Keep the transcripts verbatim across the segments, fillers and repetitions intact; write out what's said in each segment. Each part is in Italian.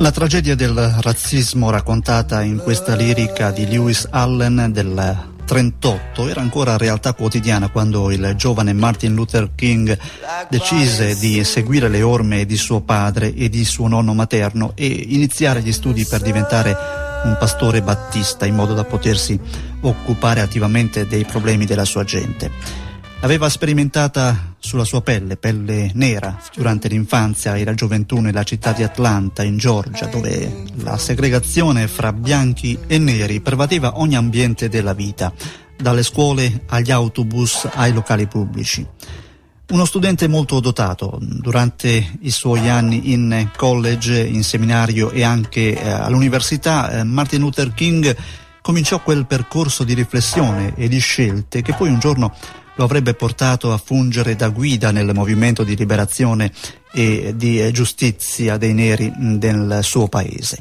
La tragedia del razzismo raccontata in questa lirica di Lewis Allen del trentotto era ancora realtà quotidiana quando il giovane Martin Luther King decise di seguire le orme di suo padre e di suo nonno materno e iniziare gli studi per diventare un pastore battista in modo da potersi occupare attivamente dei problemi della sua gente. L'aveva sperimentata sulla sua pelle, pelle nera, durante l'infanzia e la gioventù nella città di Atlanta, in Georgia, dove la segregazione fra bianchi e neri pervadeva ogni ambiente della vita, dalle scuole agli autobus ai locali pubblici. Uno studente molto dotato, durante i suoi anni in college, in seminario e anche eh, all'università, eh, Martin Luther King cominciò quel percorso di riflessione e di scelte che poi un giorno lo avrebbe portato a fungere da guida nel movimento di liberazione e di giustizia dei neri del suo paese.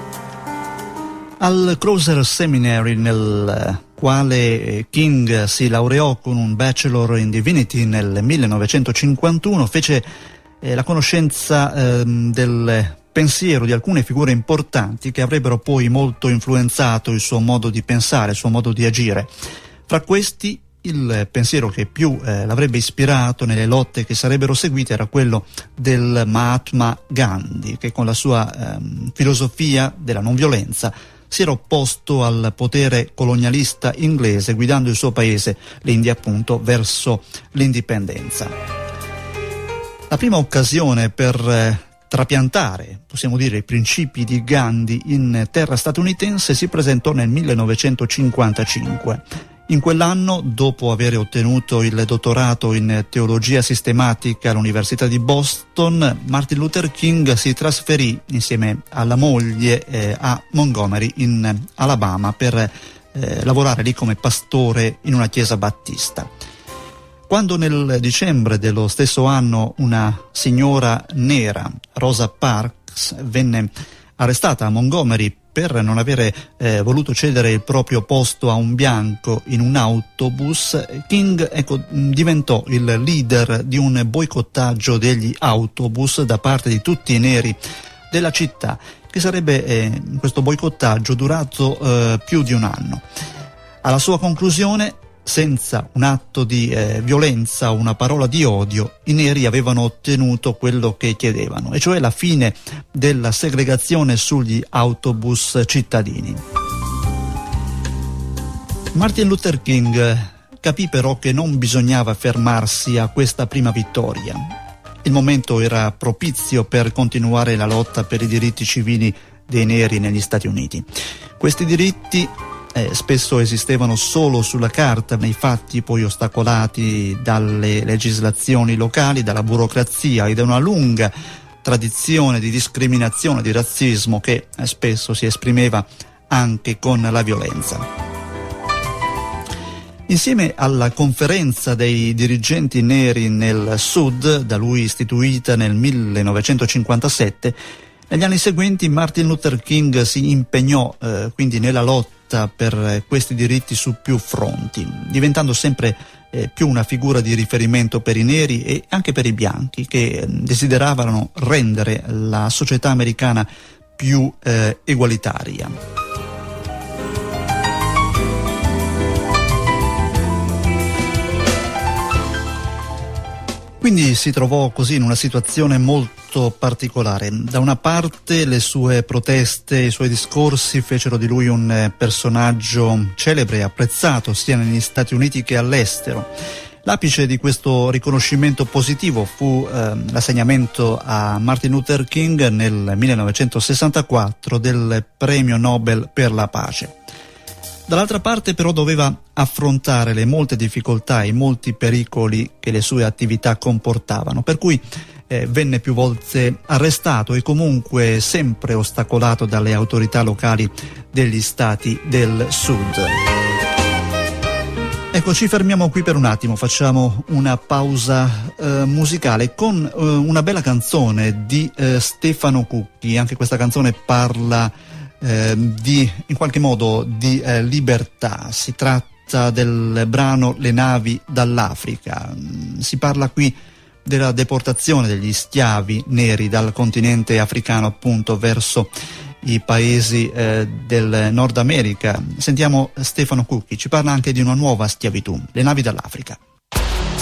Al Crozer Seminary, nel quale King si laureò con un Bachelor in Divinity nel millenovecentocinquantuno, fece eh, la conoscenza eh, del pensiero di alcune figure importanti che avrebbero poi molto influenzato il suo modo di pensare, il suo modo di agire. Fra questi, il pensiero che più eh, l'avrebbe ispirato nelle lotte che sarebbero seguite era quello del Mahatma Gandhi, che con la sua ehm, filosofia della non violenza si era opposto al potere colonialista inglese, guidando il suo paese, l'India appunto, verso l'indipendenza. La prima occasione per eh, trapiantare, possiamo dire, i principi di Gandhi in terra statunitense si presentò nel millenovecentocinquantacinque. In quell'anno, dopo aver ottenuto il dottorato in teologia sistematica all'Università di Boston, Martin Luther King si trasferì insieme alla moglie eh, a Montgomery, in Alabama, per eh, lavorare lì come pastore in una chiesa battista. Quando nel dicembre dello stesso anno una signora nera, Rosa Parks, venne arrestata a Montgomery per non avere eh, voluto cedere il proprio posto a un bianco in un autobus, King ecco, diventò il leader di un boicottaggio degli autobus da parte di tutti i neri della città, che sarebbe eh, questo boicottaggio durato eh, più di un anno. Alla sua conclusione, senza un atto di eh, violenza o una parola di odio, i neri avevano ottenuto quello che chiedevano, e cioè la fine della segregazione sugli autobus cittadini. Martin Luther King capì però che non bisognava fermarsi a questa prima vittoria. Il momento era propizio per continuare la lotta per i diritti civili dei neri negli Stati Uniti. Questi diritti Eh, spesso esistevano solo sulla carta, nei fatti poi ostacolati dalle legislazioni locali, dalla burocrazia e da una lunga tradizione di discriminazione, di razzismo che eh, spesso si esprimeva anche con la violenza. Insieme alla conferenza dei dirigenti neri nel Sud, da lui istituita nel millenovecentocinquantasette, negli anni seguenti Martin Luther King si impegnò eh, quindi nella lotta per questi diritti su più fronti, diventando sempre eh, più una figura di riferimento per i neri e anche per i bianchi, che eh, desideravano rendere la società americana più eh, egualitaria. Quindi si trovò così in una situazione molto particolare. Da una parte le sue proteste, i suoi discorsi fecero di lui un personaggio celebre e apprezzato sia negli Stati Uniti che all'estero. L'apice di questo riconoscimento positivo fu eh, l'assegnamento a Martin Luther King nel millenovecentosessantaquattro del Premio Nobel per la pace. Dall'altra parte però doveva affrontare le molte difficoltà e i molti pericoli che le sue attività comportavano, per cui eh, venne più volte arrestato e comunque sempre ostacolato dalle autorità locali degli stati del Sud. Ecco, ci fermiamo qui per un attimo, facciamo una pausa eh, musicale con eh, una bella canzone di eh, Stefano Cucchi. Anche questa canzone parla Eh, di in qualche modo di eh, libertà. Si tratta del brano Le navi dall'Africa. Si parla qui della deportazione degli schiavi neri dal continente africano appunto verso i paesi eh, del Nord America. Sentiamo Stefano Cucchi, ci parla anche di una nuova schiavitù, le navi dall'Africa.